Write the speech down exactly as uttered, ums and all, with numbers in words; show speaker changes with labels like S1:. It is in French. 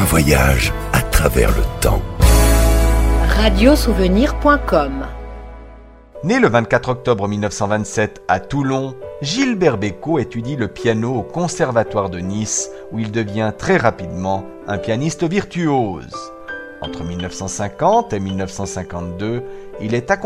S1: voyage à travers le temps.
S2: radiosouvenir point com.
S3: Né le vingt-quatre octobre mille neuf cent vingt-sept à Toulon, Gilbert Bécaud étudie le piano au Conservatoire de Nice, où il devient très rapidement un pianiste virtuose. Entre mille neuf cent cinquante et mille neuf cent cinquante-deux, il est accompagné